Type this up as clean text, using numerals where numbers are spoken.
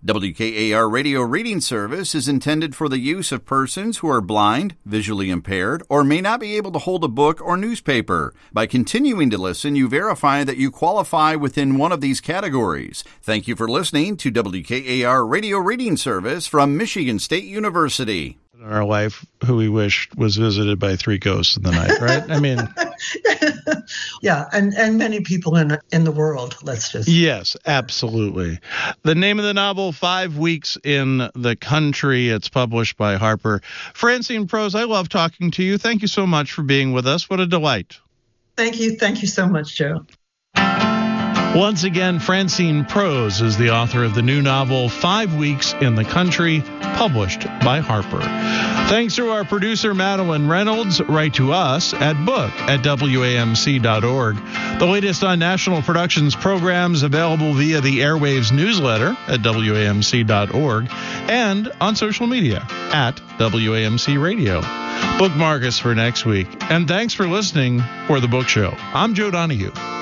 WKAR Radio Reading Service is intended for the use of persons who are blind, visually impaired, or may not be able to hold a book or newspaper. By continuing to listen, you verify that you qualify within one of these categories. Thank you for listening to WKAR Radio Reading Service from Michigan State University. Our wife, who we wished was visited by 3 ghosts in the night, right? I mean... Yeah, and many people in the world, let's just... Yes, absolutely. The name of the novel, 5 Weeks in the Country. It's published by Harper. Francine Prose, I love talking to you. Thank you so much for being with us. What a delight. Thank you so much, Joe. Once again, Francine Prose is the author of the new novel, 5 Weeks in the Country, published by Harper. Thanks to our producer, Madeline Reynolds. Write to us at book@wamc.org. The latest on national productions programs available via the Airwaves newsletter at wamc.org and on social media at WAMC Radio. Bookmark us for next week. And thanks for listening for The Book Show. I'm Joe Donahue.